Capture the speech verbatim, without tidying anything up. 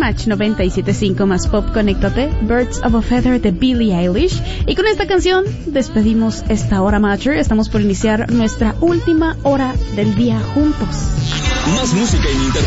Match noventa y siete punto cinco más Pop, conéctate, Birds of a Feather de Billie Eilish. Y con esta canción despedimos esta hora Matcher. Estamos por iniciar nuestra última hora del día juntos. Más música en internet.